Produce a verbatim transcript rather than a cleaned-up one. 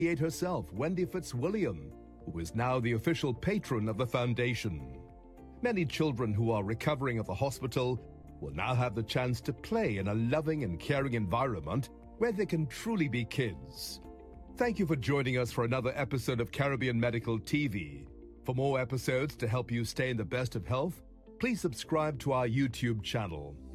herself, Wendy Fitzwilliam, who is now the official patron of the foundation. Many children who are recovering at the hospital will now have the chance to play in a loving and caring environment where they can truly be kids. Thank you for joining us for another episode of Caribbean Medical T V. For more episodes to help you stay in the best of health, please subscribe to our YouTube channel.